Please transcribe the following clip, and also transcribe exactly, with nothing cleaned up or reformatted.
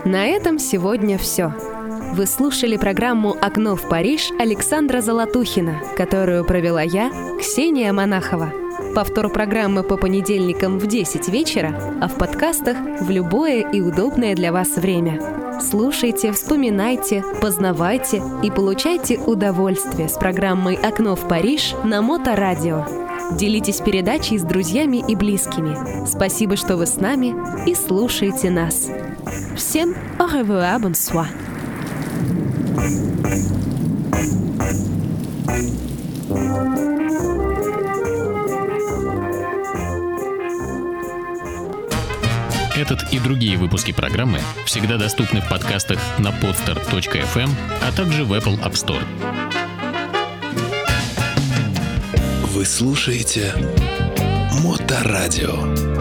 На этом сегодня все. Вы слушали программу «Окно в Париж» Александра Золотухина, которую провела я, Ксения Монахова. Повтор программы по понедельникам в десять вечера, а в подкастах в любое и удобное для вас время. Слушайте, вспоминайте, познавайте и получайте удовольствие с программой «Окно в Париж» на Моторадио. Делитесь передачей с друзьями и близкими. Спасибо, что вы с нами и слушаете нас. Всем au revoir, bonsoir. Этот и другие выпуски программы всегда доступны в подкастах на podster точка эф эм, а также в Apple App Store. Вы слушаете Моторадио.